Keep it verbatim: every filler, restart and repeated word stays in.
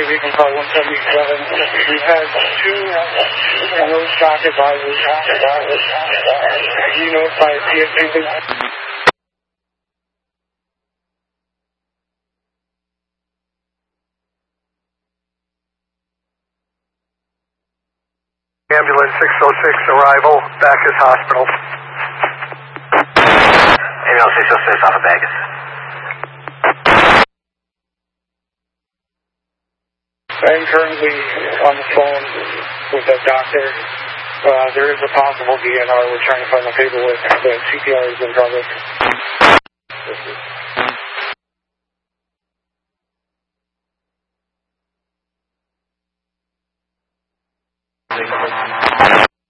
if you can call one seventy-seven. We had two of those shock advisors. You notify P S A, please? Ambulance six oh six, arrival, Bacchus Hospital. Ambulance six oh six, off of Bacchus. I'm currently on the phone with that doctor. Uh, there is a possible D N R. We're trying to find the paperwork. The C P R is in progress.